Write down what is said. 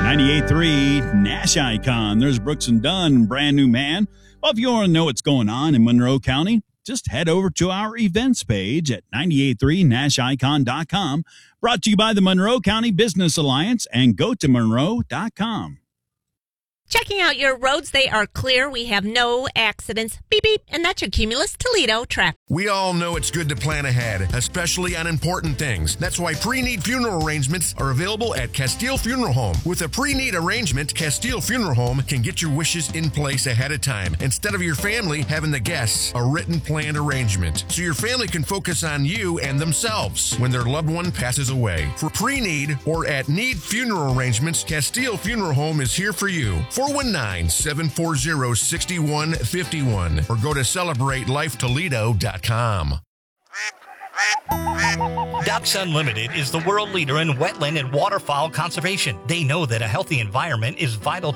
98.3 Nash Icon. There's Brooks and Dunn, brand new man. Well, if you want to know what's going on in Monroe County, just head over to our events page at 983nashicon.com. Brought to you by the Monroe County Business Alliance and go to monroe.com. Checking out your roads, they are clear. We have no accidents. Beep, beep. And that's your Cumulus Toledo traffic. We all know it's good to plan ahead, especially on important things. That's why pre-need funeral arrangements are available at Castile Funeral Home. With a pre-need arrangement, Castile Funeral Home can get your wishes in place ahead of time, instead of your family having the guests a written planned arrangement, so your family can focus on you and themselves when their loved one passes away. For pre-need or at need funeral arrangements, Castile Funeral Home is here for you. 419-740-6151 or go to CelebrateLifeToledo.com. Ducks Unlimited is the world leader in wetland and waterfowl conservation. They know that a healthy environment is vital